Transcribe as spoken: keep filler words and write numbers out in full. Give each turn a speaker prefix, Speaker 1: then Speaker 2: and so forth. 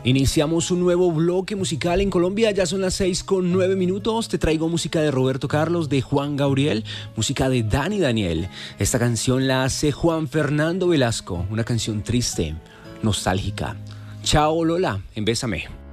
Speaker 1: Iniciamos un nuevo bloque musical en Colombia, ya son las seis con nueve minutos, te traigo música de Roberto Carlos, de Juan Gabriel, música de Dani Daniel. Esta canción la hace Juan Fernando Velasco, una canción triste, nostálgica. Chao Lola, en Bésame.